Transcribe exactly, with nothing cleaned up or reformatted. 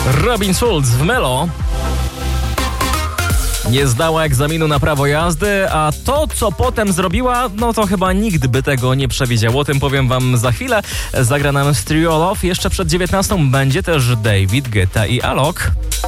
Robin Schulz w Melo. Nie zdała egzaminu na prawo jazdy, a to, co potem zrobiła, no to chyba nikt by tego nie przewidział. O tym powiem wam za chwilę. Zagra nam Stereo Love. Jeszcze przed dziewiętnastą będzie też David Guetta i Alok.